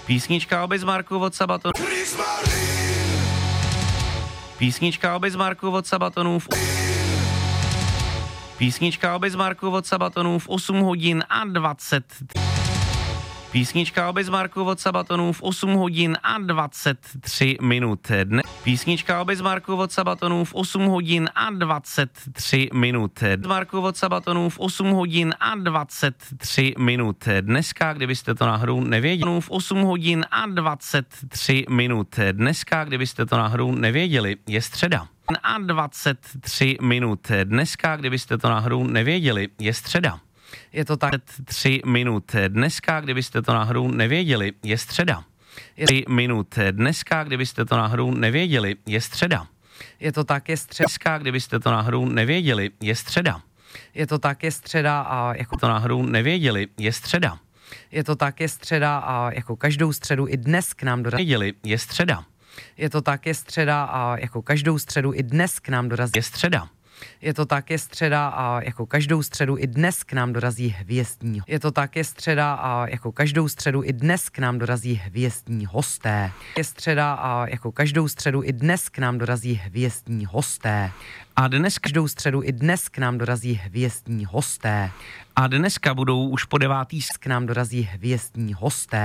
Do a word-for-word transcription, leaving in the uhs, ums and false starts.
Písnička o Bismarcku od Sabatonu. Písnička o Bismarcku od Sabatonů v... Písnička o Bismarcku od Sabatonů v osm hodin a dvacet. Písnička o Bismarcku od Sabatonů v osm hodin a dvacet tři minut. Dne. Písnička o Bismarcku od Sabatonů v osm hodin a dvacet tři minut. Bismarcku od Sabatonů v osm hodin a dvacet tři minut. Dneska, kdybyste to náhodou nevěděli, v osm hodin a dvacet tři minut. Dneska, kdybyste to náhodou nevěděli, je středa. A dvacet tři minut. Dneska, kdybyste to náhodou nevěděli, je středa. Je to tak tři minut. Dneska, kdybyste to náhodou nevěděli, je středa. Je tři minut. Dneska, kdybyste to náhodou nevěděli, je středa. Je to tak, je středa. Dneska, kdybyste to náhodou nevěděli, je středa. Je to tak, je středa a jako to náhodou nevěděli, je středa. Je to tak, je středa a jako každou středu i dnes k nám dorazí. Je středa. Je to tak, je středa a jako každou středu i dnes k nám dorazí. Je středa. Je to tak, je středa a jako každou středu i dnes k nám dorazí hvězdní. Je to tak, je středa a jako každou středu i dnes k nám dorazí hvězdní hosté. Je středa a jako každou středu i dnes k nám dorazí hvězdní hosté. A dnes každou středu i dnes k nám dorazí hvězdní hosté. A dneska budou už po devátý k nám dorazí hvězdní hosté.